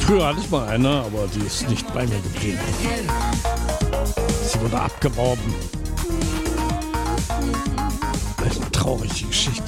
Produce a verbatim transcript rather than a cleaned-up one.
Früher hatte ich mal eine, aber die ist nicht bei mir geblieben. Sie wurde abgeworben. Eine traurige Geschichte.